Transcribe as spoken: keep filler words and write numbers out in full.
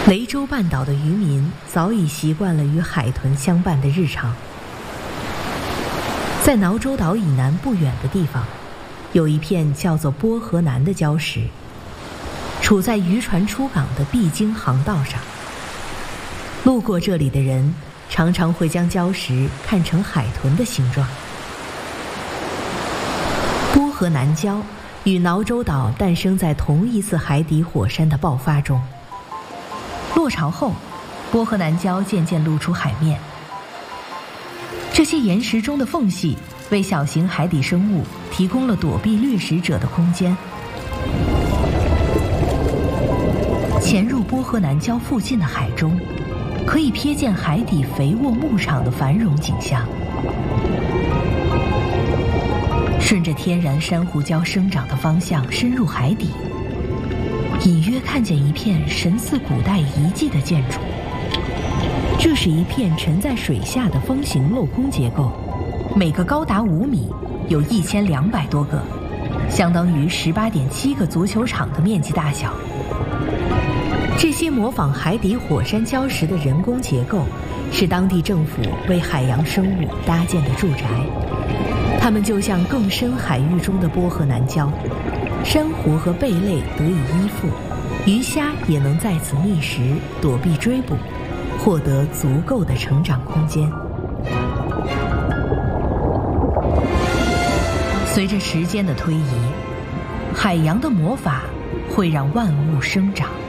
雷州半岛的渔民早已习惯了与海豚相伴的日常。在挠洲岛以南不远的地方，有一片叫做波河南的礁石，处在渔船出港的必经航道上。路过这里的人常常会将礁石看成海豚的形状。波河南礁与挠洲岛诞生在同一次海底火山的爆发中。落潮后，波河南礁渐渐露出海面。这些岩石中的缝隙为小型海底生物提供了躲避掠食者的空间。潜入波河南礁附近的海中，可以瞥见海底肥沃牧场的繁荣景象。顺着天然珊瑚礁生长的方向深入海底，隐约看见一片神似古代遗迹的建筑。这是一片沉在水下的方形镂空结构，每个高达五米，有一千两百多个，相当于十八点七个足球场的面积大小。这些模仿海底火山礁石的人工结构，是当地政府为海洋生物搭建的住宅。它们就像更深海域中的波河南礁，珊瑚和贝类得以依附，鱼虾也能在此觅食，躲避追捕，获得足够的成长空间。随着时间的推移，海洋的魔法会让万物生长。